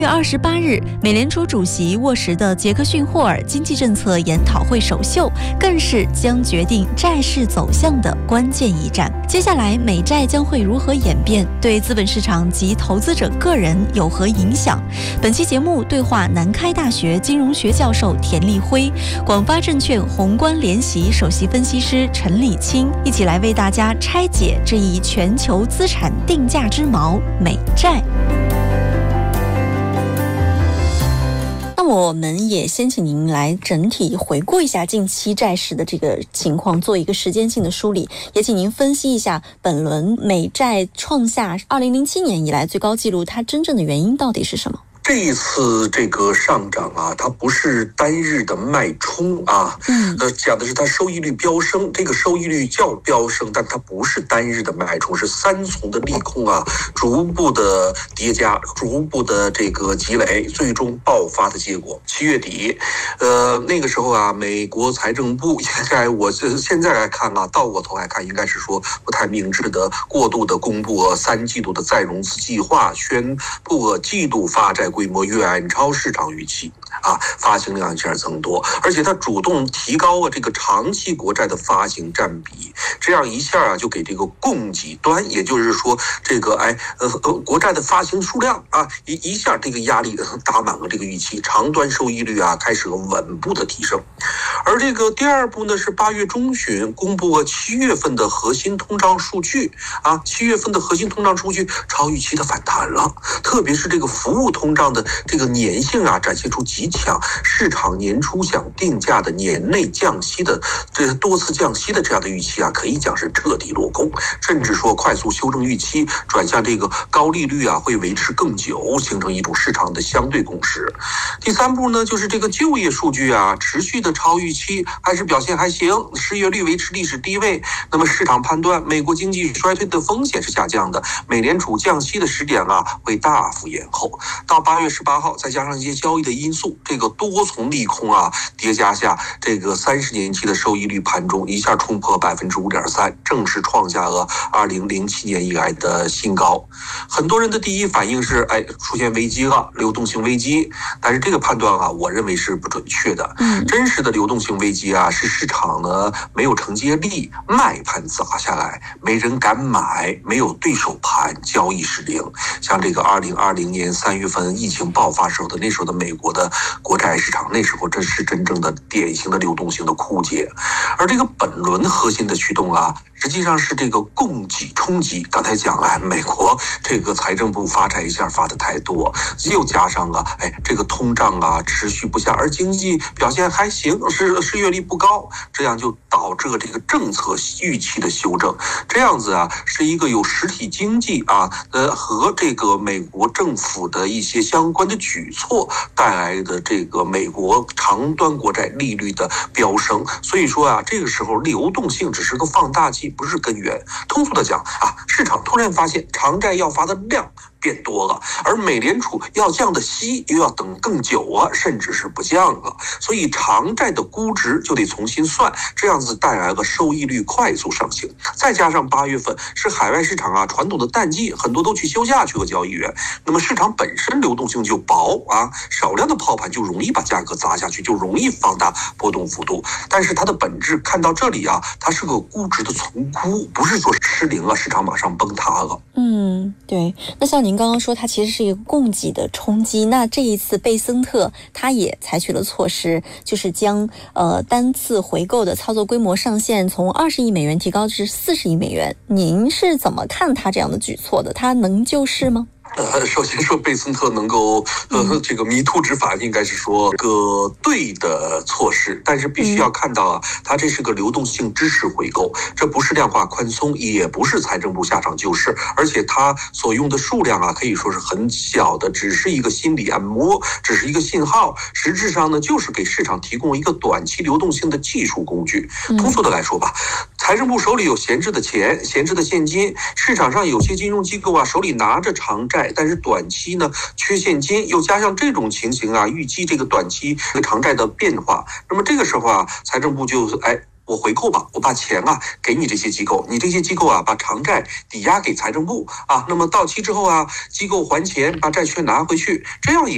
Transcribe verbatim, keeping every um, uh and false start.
月二十八日，美联储主席沃什的杰克逊霍尔经济政策研讨会首秀，更是将决定债市走向的关键一战。接下来，美债将会如何演变，对资本市场及投资者个人有何影响？本期节目对话南开大学金融学教授田立辉、广发证券宏观联席首席分析师陈礼清，一起来为大家拆解这一全球资产定价之矛——美债。那我们也先请您来整体回顾一下近期债市的这个情况，做一个时间性的梳理，也请您分析一下本轮美债创下二零零七年以来最高纪录，它真正的原因到底是什么？ 这一次这个上涨啊，它不是单日的脉冲啊，嗯，呃，讲的是它收益率飙升，这个收益率叫飙升，但它不是单日的脉冲，是三重的利空啊，逐步的叠加，逐步的这个积累，最终爆发的结果。七月底，呃，那个时候啊，美国财政部现在我现在来看啊，倒过头来看，应该是说不太明智的，过度的公布了三季度的再融资计划，宣布了季度发债规模远超市场预期啊，发行量一下增多，而且它主动提高了这个长期国债的发行占比，这样一下啊就给这个供给端，也就是说这个哎呃呃国债的发行数量啊一一下这个压力打满了这个预期，长端收益率啊开始了稳步的提升。而这个第二步呢是八月中旬公布了七月份的核心通胀数据啊，七月份的核心通胀数据超预期的反弹了，特别是这个服务通胀的这个粘性啊，展现出极强，市场年初想定价的年内降息的这多次降息的这样的预期啊，可以讲是彻底落空，甚至说快速修正预期，转向这个高利率啊会维持更久，形成一种市场的相对共识。第三步呢，就是这个就业数据啊，持续的超预期，还是表现还行，失业率维持历史低位。那么市场判断美国经济衰退的风险是下降的，美联储降息的时点啊会大幅延后。到八月十八号，再加上一些交易的因素，这个多重利空啊叠加下，这个三十年期的收益率盘中一下冲破百分之五点三，正式创下了二零零七年以来的新高。很多人的第一反应是，哎，出现危机了，流动性危机。但是这个判断啊，我认为是不准确的。嗯，真实的流动性危机啊，是市场呢没有承接力，卖盘砸下来，没人敢买，没有对手盘，交易失灵。像这个二零二零年三月份疫情爆发时候的那时候的美国的国债市场，那时候这是真正的典型的流动性的枯竭。而这个本轮核心的驱动啊，实际上是这个供给冲击。刚才讲了，美国这个财政部发债一下发的太多，又加上啊，哎，这个通胀啊持续不下，而经济表现还行，失失业率不高，这样就导致了这个政策预期的修正。这样子啊，是一个有实体经济啊，呃和这个美国政府的一些相关的举措带来的这个美国长端国债利率的飙升。所以说啊，这个时候流动性只是个放大器，不是根源。通俗的讲啊，市场突然发现长债要发的量变多了，而美联储要降的息又要等更久了，甚至是不降了，所以长债的估值就得重新算，这样子带来了收益率快速上行。再加上八月份是海外市场啊传统的淡季，很多都去休假去了交易员，那么市场本身流动性就薄啊，少量的抛盘就容易把价格砸下去，就容易放大波动幅度。但是它的本质看到这里啊，它是个估值的重估，不是说失灵了，市场马上崩塌了。 嗯，对。那像您刚刚说，它其实是一个供给的冲击。那这一次贝森特它也采取了措施，就是将呃单次回购的操作规模上限从二十亿美元提高至四十亿美元。您是怎么看它这样的举措的？它能救市吗？ 呃，首先说贝森特能够呃这个迷途知返，应该是说个对的措施，但是必须要看到啊，它这是个流动性支持回购，这不是量化宽松，也不是财政部下场救市，而且它所用的数量啊，可以说是很小的，只是一个心理按摩，只是一个信号，实质上呢，就是给市场提供一个短期流动性的技术工具。通俗的来说吧，财政部手里有闲置的钱、闲置的现金，市场上有些金融机构啊手里拿着长债，但是短期呢缺现金，又加上这种情形啊，预期这个短期长债的变化，那么这个时候啊，财政部就哎。我回扣吧，我把钱啊给你这些机构，你这些机构啊把长债抵押给财政部啊，那么到期之后啊，机构还钱，把债券拿回去，这样一